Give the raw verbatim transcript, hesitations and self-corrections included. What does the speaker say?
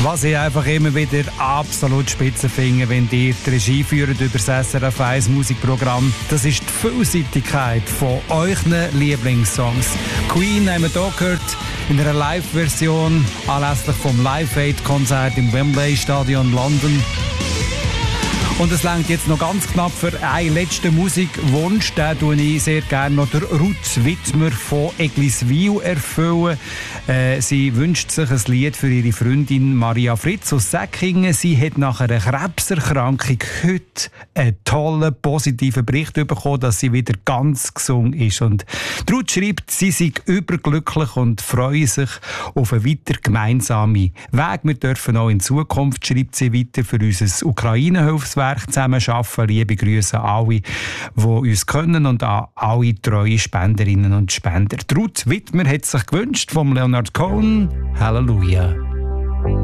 Was ich einfach immer wieder absolut spitze finde, wenn ihr die Regie führt über das S R F eins Musikprogramm, das ist die Vielseitigkeit von euren Lieblingssongs. Queen haben wir hier gehört in einer Live-Version anlässlich vom Live Aid-Konzert im Wembley Stadion London. Und es reicht jetzt noch ganz knapp für einen letzten Musikwunsch. Den tue ich sehr gerne noch der Ruth Wittmer von Egliswil erfüllen. Äh, sie wünscht sich ein Lied für ihre Freundin Maria Fritz aus Säckingen. Sie hat nach einer Krebserkrankung heute einen tollen, positiven Bericht bekommen, dass sie wieder ganz gesund ist. Und Ruth schreibt, sie sei überglücklich und freue sich auf einen weiteren gemeinsamen Weg. Wir dürfen auch in Zukunft, schreibt sie weiter, für unser Ukraine-Hilfswerk zusammenarbeiten. Liebe Grüße an alle, die uns können, und an alle treue Spenderinnen und Spender. Ruth Wittmer hat sich gewünscht vom Leonard Cohen. Halleluja.